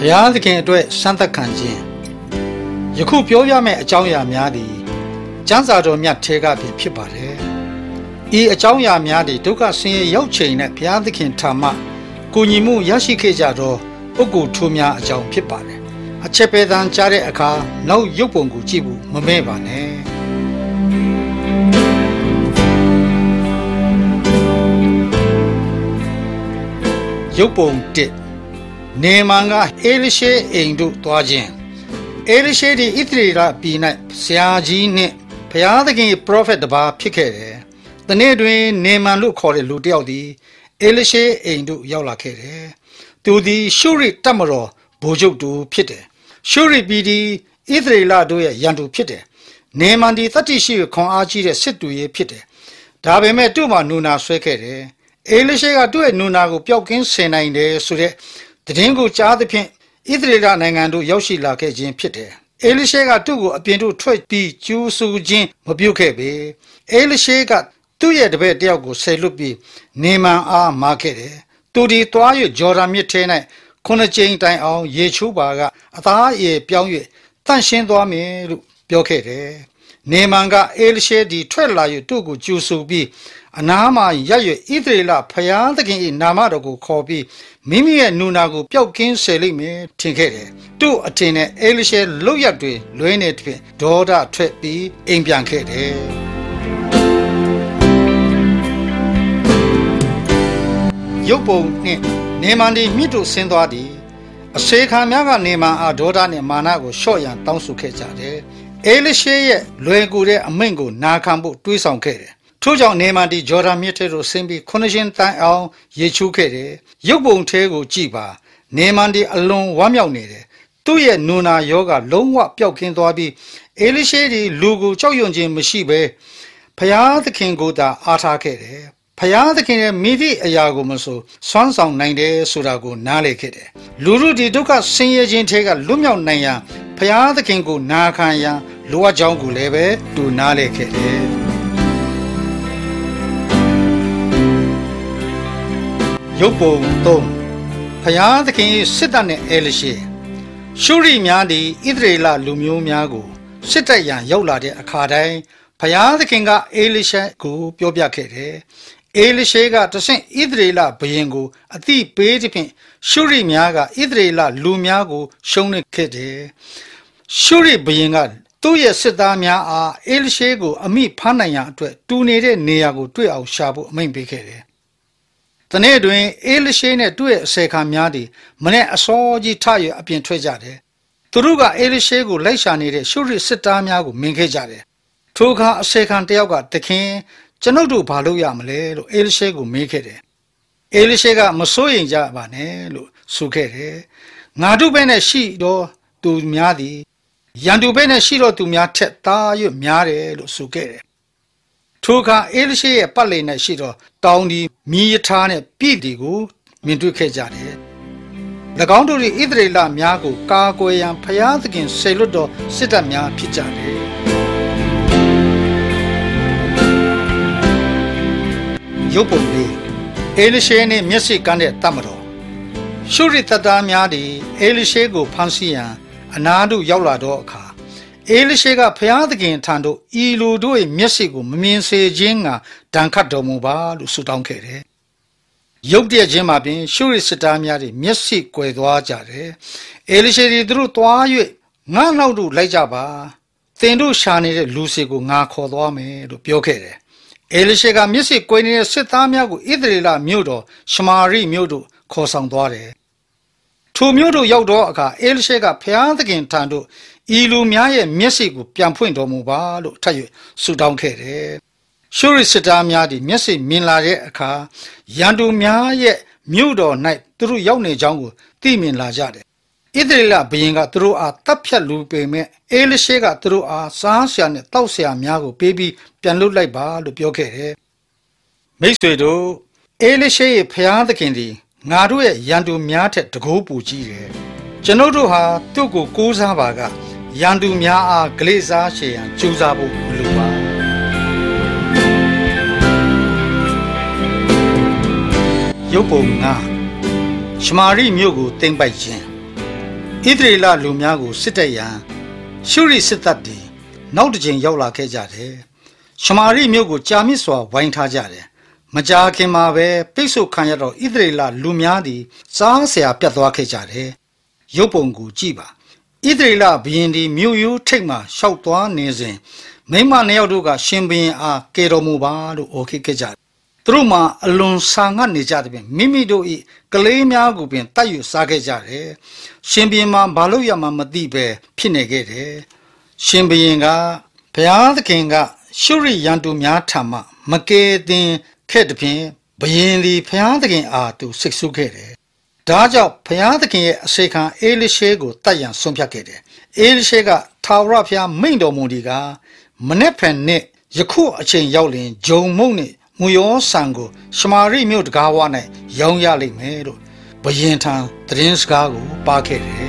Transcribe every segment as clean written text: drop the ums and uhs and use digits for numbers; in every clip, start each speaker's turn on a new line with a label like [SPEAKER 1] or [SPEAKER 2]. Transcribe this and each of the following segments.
[SPEAKER 1] ရားသခင်အတွက်စံသက်ခံခြင်းယခုပြောပြမယ့်အကြောင်းအရာများသည်ကျမ်းစာတော်မြတ်ထဲကဖြစ်ပါတယ်။ဤအကြောင်းအရာများသည်ဒုက္ခဆင်းရဲရောက်ချိန်နဲ့ဘုရားသခင်ထာမှကိုညီမှုရရှိခဲ့ကြသောပုဂ္ဂိုလ်ထိုများအကြောင်းဖြစ်ပါတယ်။အချက်ပဲတန်းကြားတဲ့အခါနောက်ရုပ်ပုံကိုကြည့်ဖို့မမဲ့ပါနဲ့။ရုပ်ပုံ1နေမန်ကအေလိရှေအိမ်တို့သွားခြင်းအေလိရှေသည်ဣသရေလပြည်၌ဆရာကြီးနှင့်ဘုရားသခင်ပရောဖက်တစ်ပါးဖြစ်ခဲ့တယ်။ဒီနေ့တွင်နေမန်လို့ခေါ်တဲ့လူတစ်ယောက်သည်အေလိရှေအိမ်တို့ရောက်လာခဲ့တယ်။သူသည်ရှုရိတပ်မတော်ဗိုလ်ချုပ်တူဖြစ်တယ်။ရှုရိပြည်သည်ဣသရေလတို့ရဲ့ရန်သူဖြစ်တယ်။နေမန်သည်တတိရှိခွန်အားကြီးတဲ့စစ်တူရဲဖြစ်တယ်။ဒါပေမဲ့သူ့မှာနူနာဆွဲခဲ့တယ်။အေလိရှေကသူ့ရဲ့နူနာကိုပျောက်ကင်းဆင်နိုင်တယ်ဆိုတဲ့သတင်းကိုကြားသဖြင့်ဣသရေလနိုင်ငံတို့ရောက်ရှိလာခဲ့ခြင်းဖြစ်တယ်။အေလိရှေကသူ့ကိုအပြင်သို့ထွက်ပြီးကျူးဆူခြင်းမပြုခဲ့ပေ။အေလိရှေကသူ့ရဲ့တပည့်တယောက်ကိုဆယ်လွတ်ပြီးနေမန်အားမာခဲ့တယ်။သူဒီသွား၍ဂျော်ဒန်မြစ်ထဲ၌9ကြိမ်တိုင်အောင်ရေချိုးပါကအသားအရည်ပြောင်း၍တန့်ရှင်းသွားမယ်လို့ပြောခဲ့တယ်။နေမန်ကအေလိရှေဒီထွက်လာ၍သူ့ကိုကျူးဆူပြီးအနားမှာရပ်၍ဣသရေလဘုရားသခင်၏နာမတော်ကိုခေါ်ပြီးမိမိရဲ့နူနာကိုပျောက်ကင်းစေလိမ့်မယ်ထင်ခဲ့တယ်။သူ့အထင်နဲ့အေလိရှေလုတ်ရက်တွေလွဲနေတဲ့ဒေါသထွက်ပြီးအိမ်ပြန်ခဲ့တယ်။ရုပ်ပုံနဲ့နေမန်ဒီမြစ်တို့ဆင်းသွားသည်အစေခံများကနေမန်အားဒေါသနဲ့မာနကိုလျှော့ရန်တောင်းဆိုခဲ့ကြတယ်။အေလိရှေရဲ့လွယ်ကူတဲ့အမိန့်ကိုနာခံဖို့တွေးဆောင်ခဲ့တယ်။ထို့ကြောင့်နေမန်ဒီဂျော်ဒန်မြစ်ထဲသို့ဆင်းပြီး9ရှင်တိုင်အောင်ရေချိုးခဲ့တယ်။ရုပ်ပုံထဲကိုကြည့်ပါနေမန်ဒီအလွန်ဝမ်းမြောက်နေတယ်။သူ့ရဲ့နူနာယောဂလုံးဝပျောက်ကင်းသွားပြီးအေလိရှေဒီလူကိုကြောက်ရွံ့ခြင်းမရှိဘဲဘုရားသခင်ကိုသာအားထားခဲ့တယ်။ဘုရားသခင်ရဲ့မိသည့်အရာကိုမဆိုစွမ်းဆောင်နိုင်တယ်ဆိုတာကိုနားလည်ခဲ့တယ်။လူတို့ဒီဒုက္ခဆင်းရဲခြင်းထဲကလွတ်မြောက်နိုင်ရန်ဘုရားသခင်ကိုနာခံရန်လိုအပ်ကြောင်းကိုလည်းပဲသူနားလည်ခဲ့တယ်။ရုပ်ပုံ3ဘုရားသခင်၏စစ်တပ်နှင့်အေလိရှေရှုရိများသည်ဣသရေလလူမျိုးများကိုစစ်တပ်ရန်ရောက်လာတဲ့အခါတိုင်းဘုရားသခင်ကအေလိရှေကိုပြောပြခဲ့တယ်။အေလိရှေကတဆင့်ဣသရေလဘုရင်ကိုအသိပေးသဖြင့်ရှုရိများကဣသရေလလူများကိုရှုံးနေခဲ့တယ်။ရှုရိဘုရင်ကသူ့ရဲ့စစ်သားများအားအေလိရှေကိုအမိဖမ်းနိုင်ရန်အတွက်တူနေတဲ့နေရာကိုတွေ့အောင်ရှာဖို့အမိန့်ပေးခဲ့တယ်။တနေ့တွင်အေလိရှေနဲ့သူ့ရဲ့အစေခံများသည်မနေ့အစောကြီးထ၍အပြင်ထွက်ကြတယ်။သူတို့ကအေလိရှေကိုလိုက်ရှာနေတဲ့ရှုရိစစ်သားများကိုမြင်ခဲ့ကြတယ်။ထိုအခါအစေခံတယောက်ကသခင်ကျွန်ုပ်တို့ဘာလုပ်ရမလဲလို့အေလိရှေကိုမေးခဲ့တယ်။အေလိရှေကမစိုးရိမ်ကြပါနဲ့လို့ဆိုခဲ့တယ်။ငါတို့ဘက်နဲ့ရှိတော့သူများသည်ရန်သူဘက်နဲ့ရှိတော့သူများထက်သား၍များတယ်လို့ဆိုခဲ့တယ်။ထိုအခါအေလိရှေရဲ့ပတ်လည်၌ရှိသောတောင်ဒီမြည်ရထားနဲ့ပြည့်တီကိုမြင်တွေ့ခဲ့ကြတယ်။၎င်းတို့၏ဣသရေလများကိုကာကွယ်ရန်ဘုရားသခင်ဆေလွတ်တော်စစ်တပ်များဖြစ်ကြတယ်။ရုပ်ပုံလေးအေလိရှေနှင့်မျက်စိကန်းတဲ့တပ်မတော်ရှုရိတပ်သားများသည်အေလိရှေကိုဖမ်းဆီးရန်အနားသို့ရောက်လာသောအခါအေလိရှေကဘုရားသခင်ထံသို့ဤလူတို့၏မျက်စိကိုမမြင်စေခြင်းကဒဏ်ခတ်တော်မူပါလို့ဆုတောင်းခဲ့တယ်။ရုပ်တရက်ချင်းမှာပင်ရှုရိစစ်သားများ၏မျက်စိကွယ်သွားကြတယ်။အေလိရှေသည်သူတို့သွား၍ငါနောက်သို့လိုက်ကြပါ။သင်တို့ရှာနေတဲ့လူစီကိုငါခေါ်သွားမယ်လို့ပြောခဲ့တယ်။အေလိရှေကမျက်စိကွယ်နေတဲ့စစ်သားများကိုဣသရေလမြို့တော်ရှမာရိမြို့သို့ခေါ်ဆောင်သွားတယ်။ထိုမြို့သို့ရောက်သောအခါအေလိရှေကဘုရားသခင်ထံသို့ဤလူများရဲ့မျက်စိကိုပြန်ဖွင့်တော်မူပါလို့ထပ်၍ဆုတောင်းခဲ့တယ်။ရှုရိစစ်သားများသည်မျက်စိမြင်လာတဲ့အခါရန်သူများရဲ့မြို့တော်၌သူတို့ရောက်နေကြောင်းကိုသိမြင်လာကြတယ်။ဣသရေလဘုရင်ကသူတို့အားတပ်ဖြတ်လူပေမဲ့အေလိရှေကသူတို့အားစားဆရာနဲ့တောက်ဆရာများကိုပေးပြီးပြန်လွတ်လိုက်ပါလို့ပြောခဲ့တယ်။မိတ်ဆွေတို့အေလိရှေရဲ့ဘုရားသခင်သည်ငါတို့ရဲ့ရန်သူများထက်တကိုးပူကြီးတယ်။ကျွန်ုပ်တို့ဟာသူ့ကိုကိုးစားပါကရန်သူများအားဂလေစားရှေရန်ကြိုးစားဖို့မလိုပါရုပ်ပုံ9ရှမာရိမြို့ကိုသိမ်းပိုက်ခြင်းဣသရေလလူများကိုစစ်တပ်ရန်ရှုရိစစ်တပ်တွေနောက်တစ်ချိန်ရောက်လာခဲ့ကြတယ်ရှမာရိမြို့ကိုကြာမြင့်စွာဝိုင်းထားကြတယ်မကြာခင်မှာပဲပိတ်ဆို့ခံရတော့ဣသရေလလူများသည်စားဆရာပြတ်သွားခဲ့ကြတယ်ရုပ်ပုံကိုကြည့်ပါဣသရေလဘုရင်ဒီမြို့ရိုးထိပ်မှရှောက်သွားနေစဉ်မိမနှစ်ယောက်တို့ကရှင်ဘုရင်အားကယ်တော်မူပါလို့အော်ခဲ့ကြတယ်သူတို့မှာအလွန်ဆာငတ်နေကြတဲ့ပြင်မိမိတို့၏ကလေးများကိုပင်တတ်ယူစားခဲ့ကြတယ်ရှင်ဘုရင်မှာဘာလို့ရမှမသိပဲဖြစ်နေခဲ့တယ်ရှင်ဘုရင်ကဘုရားသခင်ကရှုရိရန်သူများထံမှမကယ်တင်ခဲ့တဲ့ဖြင့်ဘုရင်သည်ဘုရားသခင်အားသူစိတ်ဆိုးခဲ့တယ်ဒါကြောင့်ဘုရားသခင်ရဲ့အစေခံအေလိရှေကိုတတ်ရန်ဆုံးဖြတ်ခဲ့တယ်အေလိရှေကထာဝရဘုရားမိန့်တော်မူသည်ကမနေ့ဖန်နဲ့ယခုအချိန်ရောက်လင်ဂျုံမုန့်နဲ့မူယောဆန်ကိုရှမာရိမြို့တကားဝ၌ရောင်းရလိမ့်မယ်လို့ဘုရင်ထံသတင်းစကားကိုပါခဲ့တယ်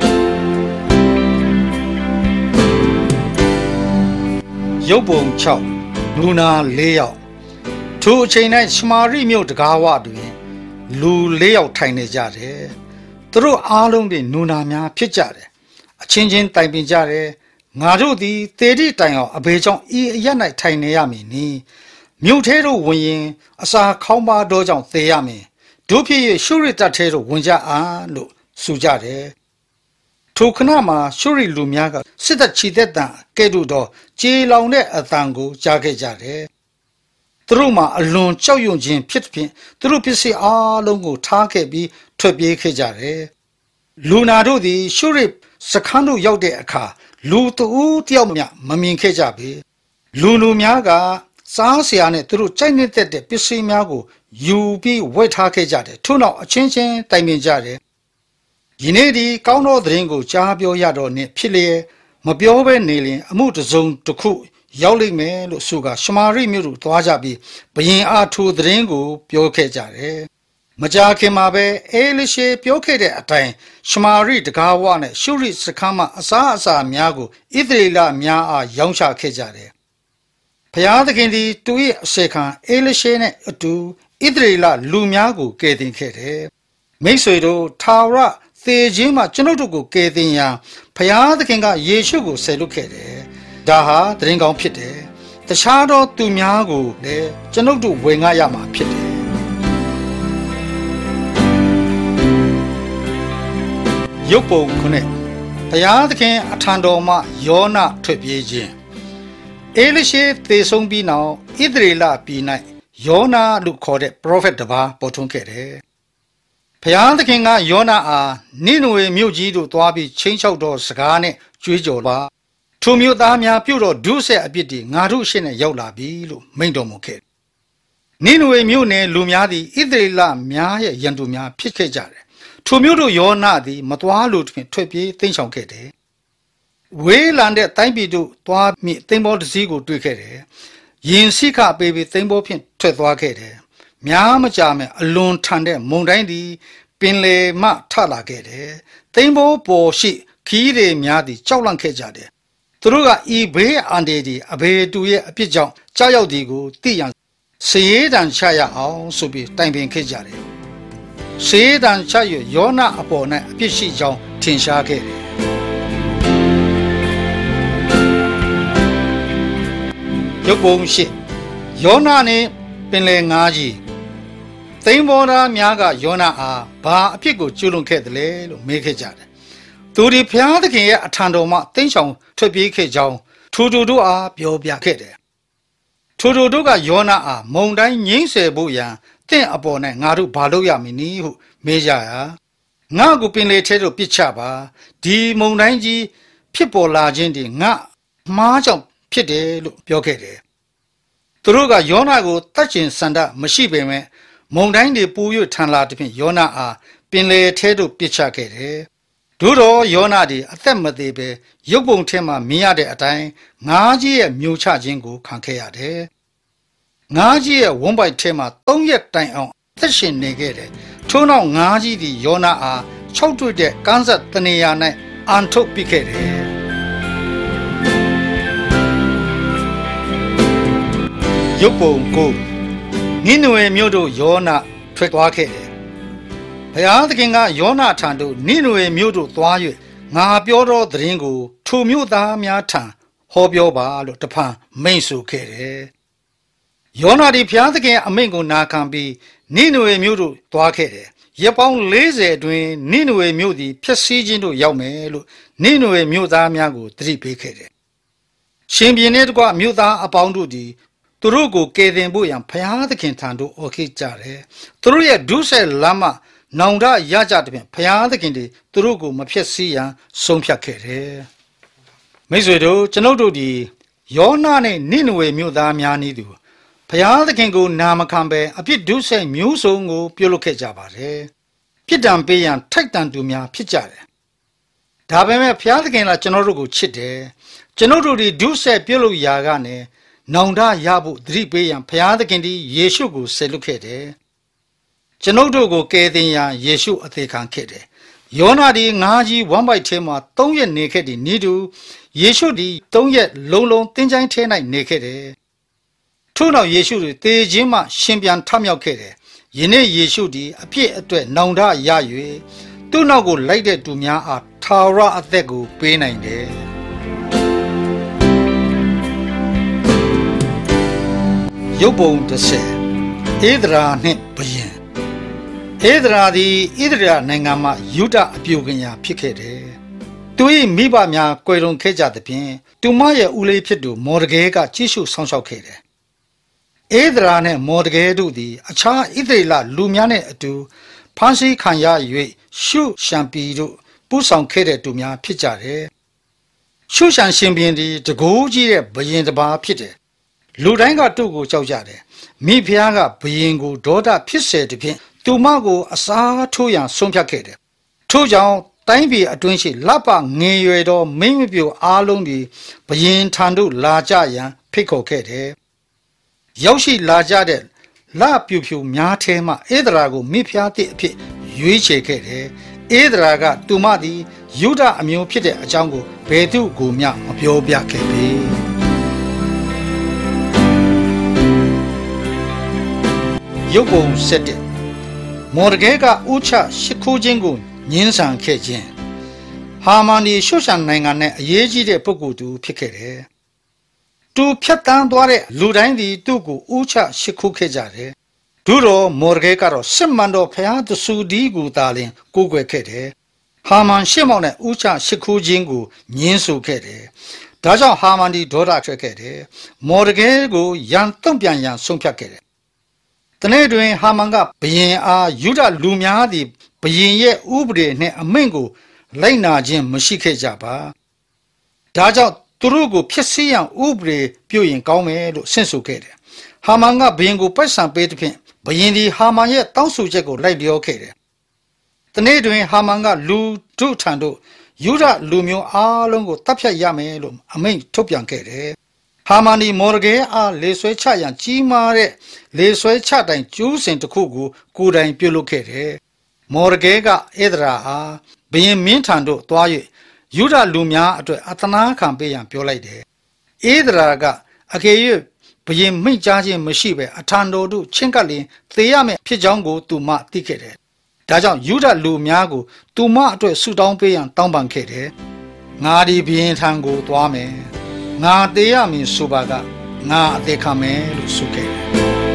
[SPEAKER 1] ရုပ်ပုံ6လူနာ4ယောက်ထိုအချိန်၌ရှမာရိမြို့တကားဝတွင်လူ4ယောက်ထိုင်နေကြတယ်သူတို့အားလုံးတွေနူနာများဖြစ်ကြတယ်အချင်းချင်းတိုင်ပင်ကြတယ်ငါတို့သည်သေတိတိုင်အောင်အဘေကြောင့်ဤအရ၌ထိုင်နေရမည်နီမြို့ထဲသို့ဝင်ရင်အစာခေါင်းပါတော့ကြောင့်သေရမည်တို့ဖြစ်၍ရှုရိတပ်ထဲသို့ဝင်ကြအားလို့ဆိုကြတယ်ထိုခဏမှာရှုရိလူများကစစ်တပ်ချီသက်တံကဲ့သို့သောကြေလောင်တဲ့အသံကိုကြားခဲ့ကြတယ်သူတို့မှာအလွန်ကြောက်ရွံ့ခြင်းဖြစ်ဖြင့်သူတို့ပစ္စည်းအားလုံးကိုထားခဲ့ပြီးထွက်ပြေးခဲ့ကြတယ်လူနာတို့သည်ရှုရိစခန်းတို့ရောက်တဲ့အခါလူတဦးတယောက်မျှမမြင်ခဲ့ကြပေလူများကစားဆရာနဲ့သူတို့ကြိုက်နေတဲ့ပစ္စည်းများကိုယူပြီးဝယ်ထားခဲ့ကြတယ်ထို့နောက်အချင်းချင်းတိုင်ပင်ကြတယ်ယနေ့ဒီကောင်းသောသတင်းကိုကြားပြောရတော့နှင့်ဖြစ်လျက်မပြောဘဲနေလျင်အမှုတစ်စုံတစ်ခုရောက်လိမ့်မယ်လို့ဆိုကရှမာရိမြို့သို့သွားကြပြီးဘုရင်အားထိုသတင်းကိုပြောခဲ့ကြတယ်မကြာခင်မှာပဲအေလိရှေပြောခဲ့တဲ့အတိုင်းရှမာရိတကားဝနဲ့ရှုရိစခန်းမှအစာများကိုဣသရေလများအားရောင်းချခဲ့ကြတယ်ဘုရားသခင်သည်သူ၏အစေခံအေလိရှေနဲ့အတူဣသရေလလူများကိုကယ်တင်ခဲ့တယ်မိတ်ဆွေတို့ထာဝရသေခြင်းမှာကျွန်ုပ်တို့ကိုကယ်တင်ရန်ဘုရားသခင်ကယေရှုကိုဆယ်လွတ်ခဲ့တယ်ဒါဟာသတင်းကောင်းဖြစ်တယ်တခြားသောသူများကိုလည်းကျွန်ုပ်တို့ဝင်ငှရမှာဖြစ်တယ်ရုပ်ပုံခုနှစ်ဘုရားသခင်အထံတော်မှယောနထွက်ပြေးခြင်းအေလိရှေသေဆုံးပြီးနောက်ဣသရေလပြည်၌ယောနလို့ခေါ်တဲ့ပရောဖက်တစ်ပါးပေါ်ထွန်းခဲ့တယ်ဘုရားသခင်ကယောနအားနိနဝေမြို့ကြီးသို့သွားပြီးချင်းချောက်သောစကားနဲ့ကြွေးကြော်ပါထိုမြို့သားများပြုတော့ဒုစရိုက်အပြစ်တွေငါတို့ရှေ့နဲ့ရောက်လာပြီလို့မိန့်တော်မူခဲ့နိနဝေမြို့နယ်လူများသည်ဣသရေလများရဲ့ရန်သူများဖြစ်ခဲ့ကြတယ်ထိုမြို့တို့ယောနသည်မသွားလို့တွင်ထွက်ပြေးတိမ်းရှောင်ခဲ့တယ်ဝေးလံတဲ့တိုင်းပြည်တို့သွားမိသိမ်းဘောတစ်စီးကိုတွေ့ခဲ့တယ်ယင်စိခပေးပြီးသိမ်းဘောဖြင့်ထွက်သွားခဲ့တယ်များမကြာမဲ့အလွန်ထန်တဲ့မုန်တိုင်းသည်ပင်လေမှထလာခဲ့တယ်သိမ်းဘောပေါ်ရှိခီးတွေများသည်ကြောက်လန့်ခဲ့ကြတယ်သူတို့ကဤဘေးအန္တရာယ်ဒီအဘေတူရဲ့အပြစ်ကြောင့်ကြောက်ရောက်ဒီကိုသိရန်စေတံချရအောင်ဆိုပြီးတိုင်ပင်ခဲ့ကြတယ်စေတံချရယောနအပေါ်၌အပြစ်ရှိကြောင်းထင်ရှားခဲ့တယ်ရုပ်ပုံရှိယောနနှင့်ပင်လယ်ငါးကြီးသိမ်းဘောသားများကယောနအားဘာအဖြစ်ကိုကျူးလွန်ခဲ့သလဲလို့မေးခဲ့ကြတယ်သူဒီဘုရားသခင်ရဲ့အထံတော်မှတိမ်းရှောင်ထွက်ပြေးခဲ့ကြောင်းထိုတို့အားပြောပြခဲ့တယ်ထိုတို့ကယောနအားမုန်တိုင်းငိမ့်ဆယ်ဖို့ရန်တင့်အပေါ်၌ငါတို့ဘာလုပ်ရမည်နည်းဟုမေးကြရာငါကိုပင်လေထဲသို့ပစ်ချပါဒီမုန်တိုင်းကြီးဖြစ်ပေါ်လာခြင်းဒီငါမှားကြောင့်ဖြစ်တယ်လို့ပြောခဲ့တယ်သူတို့ကယောနကိုတတ်ကျင်စန္ဒမရှိပေမဲ့မုန်တိုင်းတွေပူ၍ထန်လာတဲ့ဖြင့်ယောနအားပင်လေထဲသို့ပစ်ချခဲ့တယ်တို့တော့ယောနသည်အသက်မသေးပဲရုပ်ပုံထဲမှာမြင်ရတဲ့အတိုင်းငါးကြီးရဲ့မျိုးချခြင်းကိုခံခဲ့ရတယ်ငါးကြီးရဲ့ဝန်းပိုက်ထဲမှာ3ရက်တိုင်အောင်အသက်ရှင်နေခဲ့တယ်ထို့နောက်ငါးကြီးသည်ယောနအား၆တွေ့တဲ့ကန်းဆက်တနေရာ၌အန်ထုတ်ပစ်ခဲ့တယ်ရုပ်ပုံကိုနိနဝေမြို့တို့ယောနထွက်သွားခဲ့တယ်ဘုယားသခင်ကယောနာထံသို့နိနဝေမြို့သို့သွား၍ငါပြောသောသတင်းကိုထိုမြို့သားများထံဟောပြောပါလို့တဖန်မိန့်ဆိုခဲ့တယ်။ယောနာသည်ဘုရားသခင်အမိန့်ကိုနာခံပြီးနိနဝေမြို့သို့သွားခဲ့တယ်။ရက်ပေါင်း40အတွင်းနိနဝေမြို့သည်ဖျက်ဆီးခြင်းသို့ရောက်မယ်လို့နိနဝေမြို့သားများကိုသတိပေးခဲ့တယ်။ရှင်ဘုရင်နှင့်တကွမြို့သားအပေါင်းတို့သည်သူတို့ကိုကယ်တင်ဖို့ရန်ဘုရားသခင်ထံသို့အော်ခဲ့ကြတယ်။သူတို့ရဲ့ဒုစရိုက်လမ်းမှနောင်တရကြတဲ့ဖြင့်ဘုရားသခင်သည်သူတို့ကိုမဖျက်ဆီးရန်ဆုံးဖြတ်ခဲ့တယ်။မိတ်ဆွေတို့ကျွန်ုပ်တို့ဒီယောနာနဲ့နိနဝေမြို့သားများနည်းတူဘုရားသခင်ကိုနာမခံဘဲအပြစ်ဒုစရိုက်မျိုးစုံကိုပြုလုပ်ခဲ့ကြပါတယ်။ပြစ်ဒဏ်ပေးရန်ထိုက်တန်သူများဖြစ်ကြတယ်။ဒါပေမဲ့ဘုရားသခင်ကကျွန်တော်တို့ကိုချစ်တယ်။ကျွန်တော်တို့ဒီဒုစရိုက်ပြုလုပ်ရာကနေနောင်တရဖို့သတိပေးရန်ဘုရားသခင်သည်ယေရှုကိုဆယ်လွတ်ခဲ့တယ်။ကျွန်ုပ်တို့ကိုကယ်တင်ရန်ယေရှုအသေးခံခဲ့တယ်။ယောနာဒီငါးကြီးဝမ်းပိုက်ထဲမှာ3ရက်နေခဲ့သည်နိတူယေရှုဒီ3ရက်လုံးလုံးတင်းချိုင်းထဲ၌နေခဲ့တယ်။ထို့နောက်ယေရှုသည်သေခြင်းမှရှင်ပြန်ထမြောက်ခဲ့တယ်။ယနေ့ယေရှုသည်အပြစ်အတွက်နောင်တရ၍သူ့နောက်ကိုလိုက်တဲ့သူများအားထာဝရအသက်ကိုပေးနိုင်တယ်။ရုပ်ပုံ30ဧဒရာနှင့်ဘုရင်ဧဒရာသည်ဣသရေလနိုင်ငံမှယုဒအပြိုကညာဖြစ်ခဲ့တယ်။သူ၏မိဘများကွယ်လွန်ခဲ့ကြသဖြင့်သူမရဲ့ဦးလေးဖြစ်သူမော်ဒကဲကကြည့်ရှုဆောင်ရှောက်ခဲ့တယ်။ဧဒရာနှင့်မော်ဒကဲတို့သည်အခြားဣသရေလလူများနှင့်အတူဖမ်းဆီးခံရ၍ရှုရှံပီတို့ပူဆောင်ခဲ့တဲ့သူများဖြစ်ကြတယ်။ရှုရှံရှင်ဘုရင်သည်တကိုးကြီးတဲ့ဘုရင်တစ်ပါးဖြစ်တယ်။လူတိုင်းကသူ့ကိုကြောက်ကြတယ်။မိဖုရားကဘုရင်ကိုဒေါသဖြစ်စေတဲ့ဖြင့်သူမကိုအစားထိုးရန်ဆုံးဖြတ်ခဲ့တယ်။ထို့ကြောင့်တိုင်းပြည်အတွင်းရှိလပငင်ရွယ်သောမိမပြိုအားလုံးသည်ဘုရင်ထံသို့လာကြရန်ဖိတ်ခေါ်ခဲ့တယ်။ရောက်ရှိလာကြတဲ့လပြူဖြူများထဲမှဧဒရာကိုမိဖုရားသည့်အဖြစ်ရွေးချယ်ခဲ့တယ်။ဧဒရာကသူမသည်ယုဒအမျိုးဖြစ်တဲ့အကြောင်းကိုဘယ်သူကိုမျှမပြောပြခဲ့ပေ။ရုပ်ပုံ7မော်ဒကဲကဥချရှိခိုးခြင်းကိုညှင်းဆန်ခဲ့ခြင်းဟာမန်ဒီရှုရှန်နိုင်ငံနဲ့အရေးကြီးတဲ့ပုဂ္ဂိုလ်သူဖြစ်ခဲ့တယ်။သူဖြတ်တန်းသွားတဲ့လူတိုင်းဒီသူ့ကိုဥချရှိခိုးခဲ့ကြတယ်။သူတော့မော်ဒကဲကတော့စစ်မှန်တော်ဖျားသူစုဒီကိုသာလင်ကိုးကွယ်ခဲ့တယ်။ဟာမန်ရှေ့မောင်နဲ့ဥချရှိခိုးခြင်းကိုညှင်းဆိုခဲ့တယ်။ဒါကြောင့်ဟာမန်ဒီဒေါသထွက်ခဲ့တယ်။မော်ဒကဲကိုရန်တုံ့ပြန်ရန်ဆုံးဖြတ်ခဲ့တယ်။တနေ့တွင်ဟာမန်ကဘုရင်အားယုဒလူများသည်ဘုရင်ရဲ့ဥပဒေနှင့်အမိန့်ကိုလိုက်နာခြင်းမရှိခဲ့ကြပါ။ဒါကြောင့်သူတို့ကိုဖျက်ဆီးရန်ဥပဒေပြုရင်ကောင်းမယ်လို့ဆင့်ဆိုခဲ့တယ်။ဟာမန်ကဘုရင်ကိုပိုက်ဆံပေးသဖြင့်ဘုရင်သည်ဟာမန်ရဲ့တောင်းဆိုချက်ကိုလိုက်လျောခဲ့တယ်။တနေ့တွင်ဟာမန်ကလူတို့ထံသို့ယုဒလူမျိုးအားလုံးကိုတပ်ဖြတ်ရမယ်လို့အမိန့်ထုတ်ပြန်ခဲ့တယ်။ဟာမန်ဒီမော်ဒကဲအားလေဆွဲချရန်ကြီးမားတဲ့လေဆွဲချတိုင်ကျူးစင်တစ်ခုကိုကိုယ်တိုင်ပြုလုပ်ခဲ့တယ်။မော်ဒကဲကဧဒရာအားဘုရင်မင်းထံသို့သွား၍ယုဒလူများအတွက်အသနာခံပေးရန်ပြောလိုက်တယ်။ဧဒရာကအကယ်၍ဘုရင်မိန့်ကြားခြင်းမရှိဘဲအထံတော်သို့ချဉ်ကပ်လျင်သေရမယ်ဖြစ်ကြောင်းကိုသူမသိခဲ့တယ်။ဒါကြောင့်ယုဒလူများကိုသူမအတွက်ဆုတောင်းပေးရန်တောင်းပန်ခဲ့တယ်။ငါဒီဘုရင်ထံကိုသွားမယ်။ငါသေရမည်ဆိုပါကငါအသေးခံမယ်လို့ဆိုခဲ့တယ်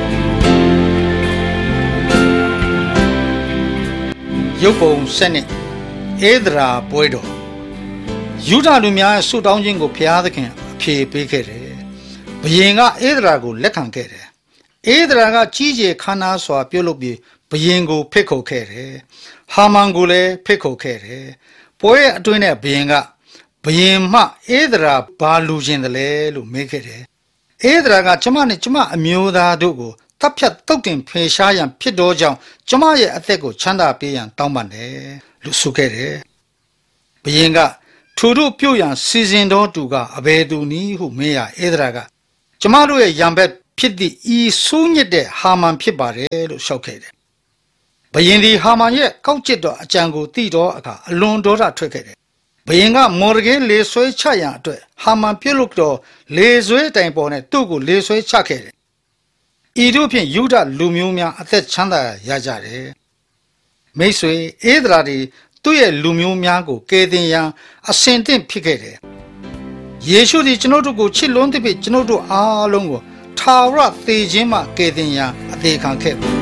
[SPEAKER 1] ။ရုပ်ပုံ7ဧဒရာပွဲတော်ယုဒလူများရဲ့ဆုတောင်းခြင်းကိုဘုရားသခင်အဖြေပေးခဲ့တယ်။ဘုရင်ကဧဒရာကိုလက်ခံခဲ့တယ်။ဧဒရာကကြီးကျယ်ခမ်းနားစွာပြုလုပ်ပြီးဘုရင်ကိုဖိတ်ခေါ်ခဲ့တယ်။ဟာမန်ကိုလည်းဖိတ်ခေါ်ခဲ့တယ်။ပွဲရဲ့အတွင်းနဲ့ဘုရင်ကဘုရင်မှဧဒရာဘာလူချင်းတယ်လဲလို့မေးခဲ့တယ်။ဧဒရာကကျမနဲ့ကျမအမျိုးသားတို့ကိုတပ်ဖြတ်တုတ်တင်ဖယ်ရှားရန်ဖြစ်သောကြောင့်ကျမရဲ့အသက်ကိုချမ်းသာပေးရန်တောင်းပန်တယ်လို့ဆိုခဲ့တယ်။ဘုရင်ကထိုတို့ပြုတ်ရန်စီစဉ်တော်သူကအဘယ်သူနည်းဟုမေးရဧဒရာကကျမတို့ရဲ့ရံဘက်ဖြစ်သည့်ဤဆူးညစ်တဲ့ဟာမန်ဖြစ်ပါတယ်လို့လျှောက်ခဲ့တယ်။ဘုရင်ဒီဟာမန်ရဲ့ကောက်ကျစ်တော်အကြံကိုသိတော့အခါအလွန်ဒေါသထွက်ခဲ့တယ်။ဘုရင်ကမော်ဒကဲလေဆွဲချရန်အတွက်ဟာမန်ပြုတ်လို့တော့လေဆွဲတိုင်ပေါ်နဲ့သူ့ကိုလေဆွဲချခဲ့တယ်။ဤတို့ဖြင့်ယုဒလူမျိုးများအသက်ချမ်းသာရကြတယ်။မိတ်ဆွေဧဒရာဒီသူ့ရဲ့လူမျိုးများကိုကယ်တင်ရန်အစဉ်သင့်ဖြစ်ခဲ့တယ်ယေရှုသည်ကျွန်ုပ်တို့ကိုချစ်လွန်းသဖြင့်ကျွန်ုပ်တို့အားလုံးကိုထာဝရသေခြင်းမှကယ်တင်ရန်အသေးခံခဲ့ပါ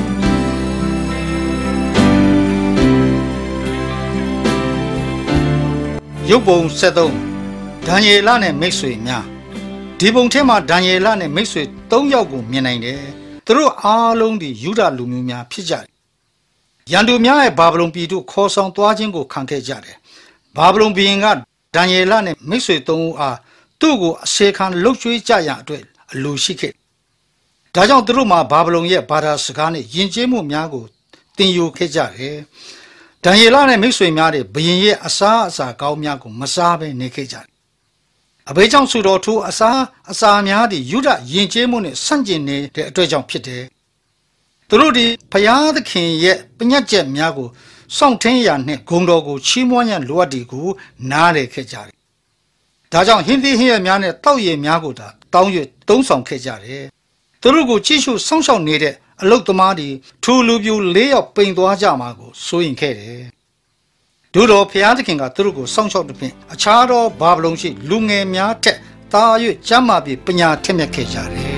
[SPEAKER 1] ရုပ်ပုံ73ဒံယေလနဲ့မိတ်ဆွေများဒီပုံထဲမှာဒံယေလနဲ့မိတ်ဆွေ3ယောက်ကိုမြင်နိုင်တယ်သူတို့အားလုံးဒီယူဒလူမျိုးများဖြစ်ကြတယ်ရန်သူများရဲ့ဘာဗလုန်ပြည်တို့ခေါ်ဆောင်သွားခြင်းကိုခံခဲ့ကြတယ်ဘာဗလုန်ဘုရင်ကဒံယေလနဲ့မိတ်ဆွေ3ဦးအားသူ့ကိုအစေခံလှုပ်ရွှေ့ကြရန်အတွက်အလိုရှိခဲ့ဒါကြောင့်သူတို့မှာဘာဗလုန်ရဲ့ဘာသာစကားနဲ့ယဉ်ကျေးမှုများကိုသင်ယူခဲ့ကြတယ်ဒံယေလနဲ့မိတ်ဆွေများတွေဘုရင်ရဲ့အစာကောင်းများကိုမစားဘဲနေခဲ့ကြတယ်အဘေးကြောင့်ဆိုတော်ထိုအစာများသည်ယုဒယဉ်ကျေးမှုနဲ့ဆန့်ကျင်နေတဲ့အတွက်ကြောင့်ဖြစ်တယ်သူတို့ဒီဘုရားသခင်ရဲ့ပညတ်ချက်များကိုစောင့်ထင်းရာနှင့်ဂုဏ်တော်ကိုချီးမွမ်းရန်လိုအပ်သည်ကိုနားလည်ခဲ့ကြတယ်ဒါကြောင့်ဟင်းသီးဟင်းရွက်များနဲ့တောက်ရည်များကိုသာတောင်း၍သုံးဆောင်ခဲ့ကြတယ်သူတို့ကိုကြည့်ရှုစောင့်ရှောက်နေတဲ့အလုတ်သမားတွေထူလူပြူ၄ယောက်ပိန်သွားကြမှာကိုစိုးရင်ခဲ့တယ်တို့တော်ဘုရားသခင်ကသူတို့ကိုစောင့်ရှောက်တဲ့ဖြင့်အခြားသောဘာဗလုန်ရှိလူငယ်များထက်သာ၍ကျမ်းမာပြီးပညာထက်မြက်ခဲ့ကြတယ်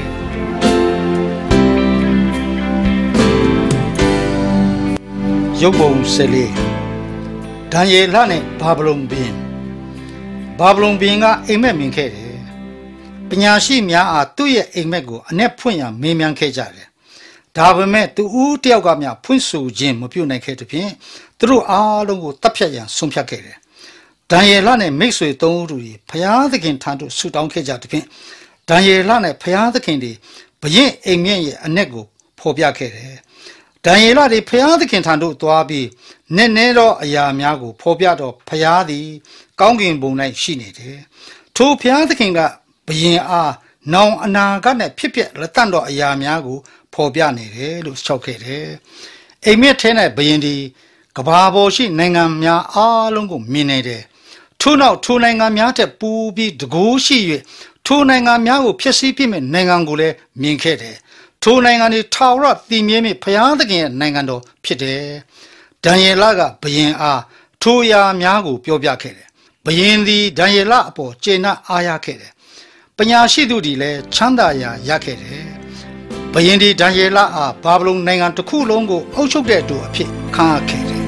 [SPEAKER 1] ရုပ်ပုံ14ဒံယေလနဲ့ဘာဗလုန်ဘုရင်ကအိမ်မက်မြင်ခဲ့တယ်ပညာရှိများအားသူ့ရဲ့အိမ်မက်ကိုအ내ဖွင့်ရမေးမြန်းခဲ့ကြတယ်ဒါပေမဲ့သူဦးတယောက်ကမှဖွင့်ဆိုခြင်းမပြုနိုင်ခဲ့တဲ့ဖြင့်သူတို့အားလုံးကိုတပ်ဖြတ်ရန်ဆုံးဖြတ်ခဲ့တယ်ဒံယေလနဲ့မိတ်ဆွေ3ဦးတို့ဘုရားသခင်ထံသို့ဆုတောင်းခဲ့ကြတဲ့ဖြင့်ဒံယေလနဲ့ဘုရားသခင်တွေဘုရင်အိမ်မြင့်ရဲ့အ내ကိုဖော်ပြခဲ့တယ်ဒံယေလတွေဘုရားသခင်ထံသို့သွားပြီးနည်းနည်းသောအရာများကိုဖော်ပြတော့ဘုရားသည်ကောင်းကင်ဘုံ၌ရှိနေတယ်ထိုဘုရားသခင်ကဘုရင်အားနောင်အနာဂတ်နဲ့ဖြစ်ပျက်လက်တန့်သောအရာများကိုဖော်ပြနေတယ်လို့လျှောက်ခဲ့တယ်အိမ်မက်ထဲ၌ဘုရင်ဒီကဘာပေါ်ရှိနိုင်ငံများအားလုံးကိုမြင်နေတယ်ထို့နောက်ထိုနိုင်ငံများထက်ပူပြီးတကိုးရှိ၍ထိုနိုင်ငံများကိုဖျက်ဆီးပြစ်မဲ့နိုင်ငံကိုလည်းမြင်ခဲ့တယ်ထိုနိုင်ငံတွေထာဝရတည်မြဲမဲ့ဘုရားသခင်ရဲ့နိုင်ငံတော်ဖြစ်တယ်ဒံယေလကဘုရင်အားထိုအရာများကိုပြောပြခဲ့တယ်ဘုရင်သည်ဒံယေလအပေါ်ကျေနပ်အားရခဲ့တယ်ပညာရှိသူတွေလည်းချမ်းသာရာရခဲ့တယ်ဘုရင်ဒီဒံယေလအားဘာဗလုန်နိုင်ငံတစ်ခုလုံးကိုအုပ်ချုပ်တဲ့သူအဖြစ်ခံရခဲ့တယ်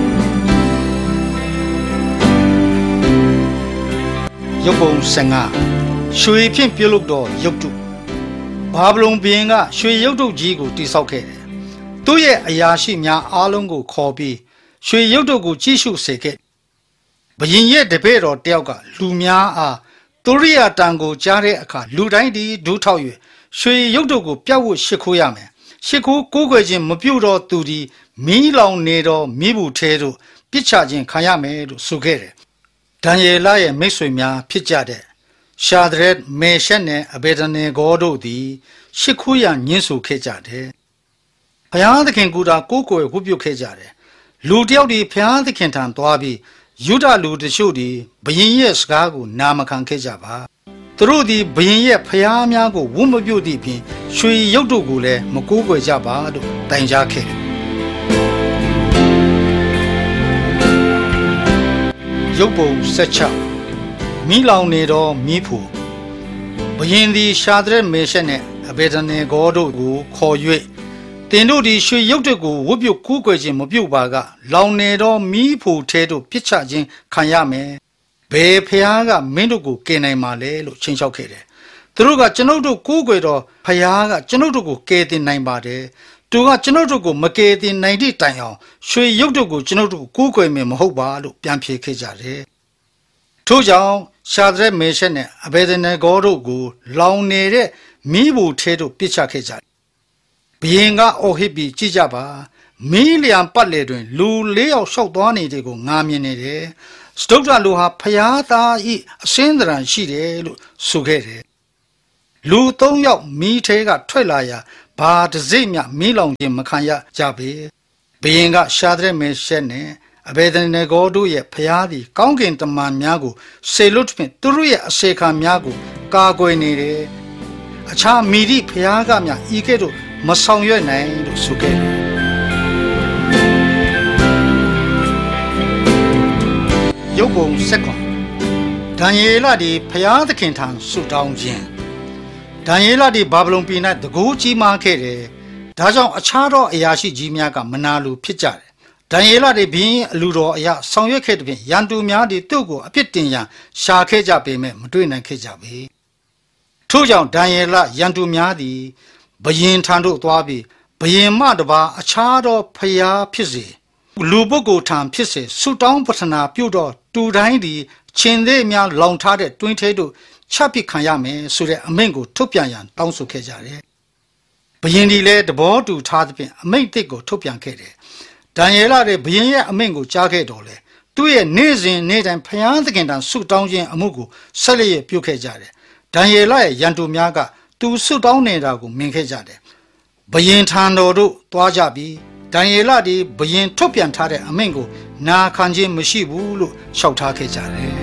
[SPEAKER 1] ရုပ်ပုံ15ရွှေဖြင့်ပြုလုပ်သောရုပ်တုဘာဗလုန်ဘုရင်ကရွှေရုပ်တုကြီးကိုတိဆောက်ခဲ့တယ်သူ့ရဲ့အရာရှိများအားလုံးကိုခေါ်ပြီးရွှေရုပ်တုကိုကြည့်ရှုစေခဲ့ဘုရင်ရဲ့တပည့်တော်တယောက်ကလူများအားသူရိယာတန်ကိုကြားတဲ့အခါလူတိုင်းဒီဒူးထောက်၍ရွှေရုပ်တုကိုပြတ်ဝတ်ရှိခိုးရမယ်ရှိခိုးကိုးကွယ်ခြင်းမပြုတော့သူဒီမီးလောင်နေတော့မိဘူးထဲသို့ပြစ်ချခြင်းခံရမယ်လို့ဆိုခဲ့တယ်ဒံယေလရဲ့မိတ်ဆွေများဖြစ်ကြတဲ့ရှာဒရက်မေရှက်နဲ့အဘေဒနေဂေါတို့သည်ရှိခိုးရညှင်းဆိုခဲ့ကြတယ်ဘုရားသခင်ကူတာကိုးကွယ်ဝတ်ပြုခဲ့ကြတယ်လူတယောက်ဒီဘုရားသခင်ထံသွားပြီးယုဒလူတချို့ဒီဘုရင်ရဲ့စကားကိုနာမခံခဲ့ကြပါသူတို့ဒီဘုရင်ရဲ့ဖျားများကိုဝတ်မပြုတ်သည့်ဖြင့်ရွှေရုပ်တို့ကိုလည်းမကိုးကွယ်ကြပါလို့တိုင်ကြားခဲ့တယ်ရုပ်ပုံ16မိလောင်နေသောမိဖို့ဘုရင်သည်ရှာဒရက်မေရှက်နှင့်အဘေဒနေဂေါတို့ကိုခေါ်၍တင်တို့သည်ရွှေရုပ်တို့ကိုဝတ်ပြုတ်ကိုးကွယ်ခြင်းမပြုတ်ပါကလောင်နေသောမိဖို့ထဲသို့ပြစ်ချခြင်းခံရမယ်ဘယ်ဖျားကမင်းတို့ကိုကယ်နိုင်မှာလဲလို့ချင်းလျှောက်ခဲ့တယ်သူတို့ကကျွန်ုပ်တို့ကိုးကွယ်တော်ဖျားကကျွန်ုပ်တို့ကိုကယ်တင်နိုင်ပါတယ်သူကကျွန်ုပ်တို့ကိုမကယ်တင်နိုင်သည့်တိုင်အောင်ရွှေရုပ်တို့ကိုကျွန်ုပ်တို့ကိုးကွယ်မယ်မဟုတ်ပါလို့ပြန်ဖြေခဲ့ကြတယ်ထို့ကြောင့်ရှာဒရက်မေရှက်နဲ့အဘေဒနေဂေါတို့ကိုလောင်နေတဲ့မိဖို့ထဲသို့ပြစ်ချခဲ့ကြတယ်ဘုရင်ကအော်ဟစ်ပြီးကြည့်ကြပါမီးလျံပတ်လေတွင်လူ၄ယောက်လျှောက်သွားနေတဲ့ကိုငါမြင်နေတယ်စတုတ္ထလူဟာဖျားသားဤအစင်းတရံရှိတယ်လို့ဆိုခဲ့တယ်လူ၃ယောက်မီးထဲကထွက်လာရာဘာတစိမ့်မြမီးလောင်ခြင်းမခံရကြပေဘုရင်ကရှာဒရက်မေရှက်နဲ့အဘေဒနေဂေါတို့ရဲ့ဖျားသည်ကောင်းကင်တမန်များကိုဆေလွတ်ဖြင့်သူတို့ရဲ့အစေခံများကိုကာကွယ်နေတယ်အခြားမိရိဖျားကများဤကဲ့သို့မဆောင်ရွက်နိုင်လို့ဆိုခဲ့တယ်ရုပ်ပုံဆက်ခွန်ဒံယေလသည်ဖျားသခင်ထံဆုတောင်းခြင်းဒံယေလသည်ဘာဗလုန်ပြည်၌တကူကြီးမားခဲ့တယ်ဒါကြောင့်အခြားသောအရာရှိကြီးများကမနာလိုဖြစ်ကြတယ်ဒံယေလသည်ဘင်းအလူတော်အရာဆောင်ရွက်ခဲ့တဲ့ဖြင့်ရန်သူများသည်သူ့ကိုအပြစ်တင်ရန်ရှာခဲ့ကြပေမဲ့မတွေ့နိုင်ခဲ့ကြပေထို့ကြောင့်ဒံယေလရန်သူများသည်ဘယင်ထံသို့သွားပြီးဘယင်မတပါအခြားသောဖျားဖြစ်စေလူပုဂ္ဂိုလ်ထံဖြစ်စေဆုတောင်းပတနာပြုသောတူတိုင်းသည်ချင်းသေးများလောင်ထားတဲ့တွင်းထဲသို့ချပစ်ခံရမယ်ဆိုတဲ့အမိန့်ကိုထုတ်ပြန်ရန်တောင်းဆိုခဲ့ကြတယ်။ဘုရင်ဒီလည်းတဘောတူထားသဖြင့်အမိန့်သစ်ကိုထုတ်ပြန်ခဲ့တယ်။ဒံယေလရဲ့ဘုရင်ရဲ့အမိန့်ကိုကြားခဲ့တော်လေသူ့ရဲ့နေ့စဉ်နေ့တိုင်းဖျားသခင်ထံဆုတောင်းခြင်းအမှုကိုဆက်လက်ပြုခဲ့ကြတယ်။ဒံယေလရဲ့ရန်သူများကသူဆုတောင်းနေတာကိုမြင်ခဲ့ကြတယ်။ဘုရင်ထံတော်သို့သွားကြပြီးဒံယေလသည်ဘုရင်ထုတ်ပြန်ထားတဲ့အမိန့်ကိုနာခံခြင်းမရှိဘူးလို့လျှောက်ထားခဲ့ကြတယ်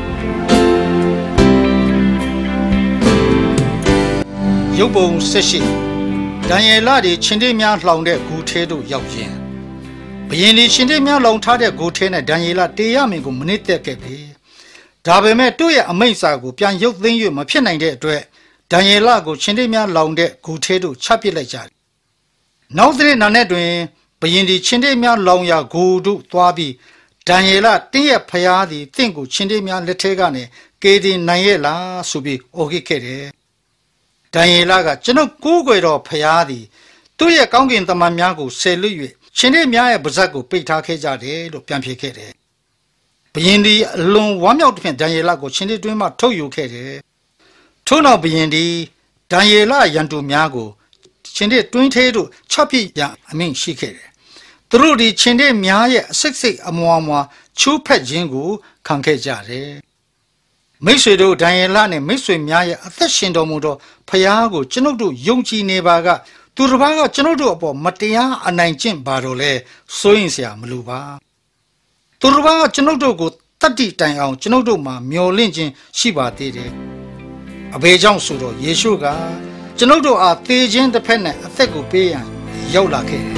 [SPEAKER 1] ။ရုပ်ပုံ18ဒံယေလသည်ချင်းသေးများလှောင်တဲ့ဂူထဲသို့ရောက်ခြင်းဘုရင်သည်ချင်းသေးများလှောင်ထားတဲ့ဂူထဲ၌ဒံယေလတေရမင်ကိုမနစ်သက်ခဲ့ပြီ။ဒါပေမဲ့သူ့ရဲ့အမိန့်စာကိုပြန်ရုပ်သိမ်း၍မဖြစ်နိုင်တဲ့အတွက်ဒံယေလကိုချင်းသေးများလှောင်တဲ့ဂူထဲသို့ချပစ်လိုက်ကြတယ်။နောက်တစ်နေ့နာနဲ့တွင်ဘယင်ဒီချင်းတေးများလောင်ရာဂိုတို့သွားပြီးဒံယေလတင်းရဲ့ဖျားသည်တင့်ကိုချင်းတေးများလက်ထဲကနေကေဒီနိုင်ရဲ့လားဆိုပြီးအော်ဟစ်ခဲ့တယ်။ဒံယေလကကျွန်ုပ်ကိုးကွယ်တော်ဖျားသည်သူ့ရဲ့ကောင်းကင်တမန်များကိုဆယ်လွတ်၍ချင်းတေးများရဲ့ပါးစပ်ကိုပိတ်ထားခဲ့ကြတယ်လို့ပြန်ဖြေခဲ့တယ်။ဘယင်ဒီအလွန်ဝမ်းမြောက်တဲ့ဖြင့်ဒံယေလကိုချင်းတေးတွင်းမှထုတ်ယူခဲ့တယ်။ထို့နောက်ဘယင်ဒီဒံယေလရန်သူများကိုချင်းတေးတွင်းထဲသို့ချပစ်ရန်အမိန့်ရှိခဲ့တယ်သူတို့ဒီချင်းတဲ့များရဲ့အစိတ်စိတ်အမွားမွားချိုးဖက်ခြင်းကိုခံခဲ့ကြတယ်မိတ်ဆွေတို့ဒံယေလနဲ့မိတ်ဆွေများရဲ့အသက်ရှင်တော်မူသောဖခင်ကိုကျွန်ုပ်တို့ယုံကြည်နေပါကသူတစ်ပါးကကျွန်ုပ်တို့အပေါ်မတရားအနိုင်ကျင့်ပါတော့လဲစိုးရင်စရာမလိုပါသူတစ်ပါးကကျွန်ုပ်တို့ကိုတတ်တိတိုင်အောင်ကျွန်ုပ်တို့မှာမျော်လင့်ခြင်းရှိပါသေးတယ်အဘယ်ကြောင့်ဆိုတော့ယေရှုကကျွန်ုပ်တို့အားသေခြင်းတစ်ဖက်နဲ့အသက်ကိုပေးရန်ရောက်လာခဲ့တယ်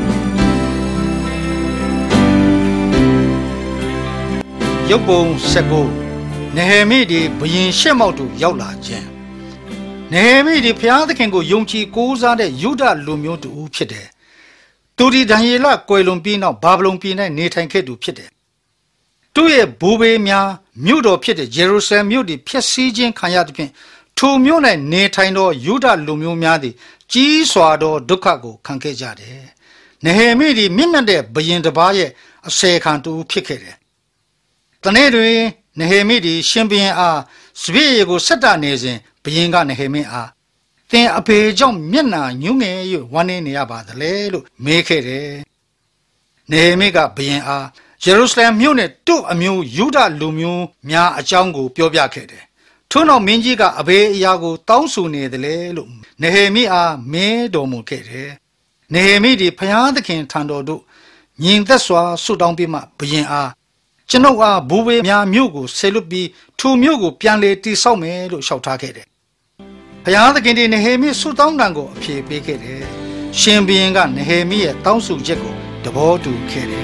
[SPEAKER 1] ရုပ်ပုံ19နေဟေမိဒီဘုရင်ရှေ့မောက်သို့ရောက်လာခြင်းနေဟေမိဒီဘုရားသခင်ကိုယုံကြည်ကိုးစားတဲ့ယုဒလူမျိုးတူဖြစ်တယ်သူဒီဒံယေလကွယ်လွန်ပြီးနောက်ဘာဗလုန်ပြည်၌နေထိုင်ခဲ့သူဖြစ်တယ်သူ့ရဲ့ဘိုးဘေးများမြို့တော်ဖြစ်တဲ့ယေရုရှလင်မြို့သည်ဖျက်ဆီးခြင်းခံရသဖြင့်ထိုမြို့၌နေထိုင်သောယုဒလူမျိုးများသည်ကြီးစွာသောဒုက္ခကိုခံခဲ့ကြတယ်နေဟေမိဒီမြင့်မြတ်တဲ့ဘုရင်တစ်ပါးရဲ့အစေခံတူဖြစ်ခဲ့တယ်တနေ့တွင်နေဟေမိသည်ရှင်ဘုရင်အားစပည့်ကိုဆက်တာနေစဉ်ဘုရင်ကနေဟေမိအားသင်အဖေကြောင့်မျက်နှာညှိုးငယ်၍ဝမ်းနည်းနေရပါသလဲလို့မေးခဲ့တယ်နေဟေမိကဘုရင်အားယေရုရှလင်မြို့နဲ့သူ့အမျိုးယုဒလူမျိုးများအကြောင်းကိုပြောပြခဲ့တယ်ထို့နောက်မင်းကြီးကအဘေးအရာကိုတောင်းဆိုနေတယ်လေလို့နေဟေမိအားမင်းတော်မူခဲ့တယ်နေဟေမိသည်ဘုရားသခင်ထံတော်သို့ညီသက်စွာဆုတောင်းပြီးမှဘုရင်အားကျွန်ုပ်အားဘူဘေများမြို့ကိုဆယ်လွတ်ပြီးထိုမြို့ကိုပြန်လေတိဆောက်မယ်လို့လျှောက်ထားခဲ့တယ်။ဘုရားသခင်နေဟေမိဆုတောင်းတန်ကိုအဖြေပေးခဲ့တယ်။ရှင်ဘုရင်ကနေဟေမိရဲ့တောင်းဆိုချက်ကိုသဘောတူခဲ့တယ်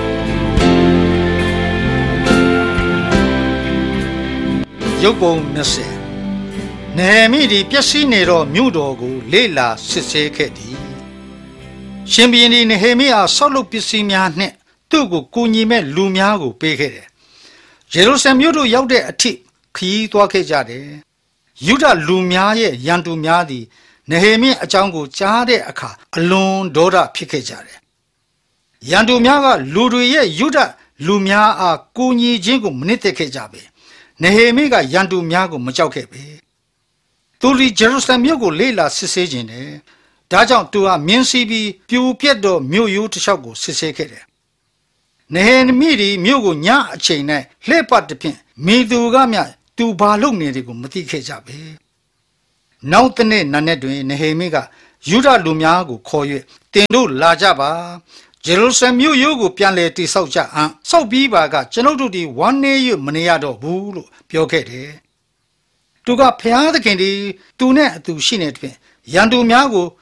[SPEAKER 1] ။ရုပ်ပုံ20နေဟေမိဒီပျက်စီးနေသောမြို့တော်ကိုလေ့လာစစ်ဆေးခဲ့သည်။ရှင်ဘုရင်နေဟေမိအားဆောက်လုပ်ပစ္စည်းများနှင့်သူ့ကိုကူညီမဲ့လူများကိုပေးခဲ့တယ်။ယေရုရှလင်မြို့သို့ရောက်တဲ့အထိခရီးသွားခဲ့ကြတယ်။ယုဒလူများရဲ့ရန်သူများသည်နေဟေမိအကြောင်းကိုကြားတဲ့အခါအလွန်ဒေါသဖြစ်ခဲ့ကြတယ်။ရန်သူများကလူတွေရဲ့ယုဒလူများအားကူညီခြင်းကိုမနစ်သက်ခဲ့ကြပေ။နေဟေမိကရန်သူများကိုမကြောက်ခဲ့ပေ။သူဒီယေရုရှလင်မြို့ကိုလေ့လာစစ်ဆေးခြင်းတယ်။ဒါကြောင့်သူဟာမြင်းစီးပြီးပြိုပြက်သောမြို့ရိုးတစ်လျှောက်ကိုစစ်ဆေးခဲ့တယ်နေဟေမိဒီမြို့ကိုညအချိန်၌လှည့်ပတ်တဲ့ဖြင့်မိသူကမြသူဘာလုပ်နေတယ်ကိုမသိခဲ့ကြပဲနောက်တနေ့နံနက်တွင်နေဟေမိကယူဒလူများကိုခေါ်၍တင်တို့လာကြပါယေရုရှလင်မြို့ရိုးကိုပြန်လဲတိဆောက်ကြအံ့ဆောက်ပြီးပါကကျွန်ုပ်တို့ဒီဝမ်းနေ၍မနေရတော့ဘူးလို့ပြောခဲ့တယ်သူကဖျားသခင်ဒီသူနဲ့အတူရှိနေတဲ့ဖြင့်ရန်သူများကို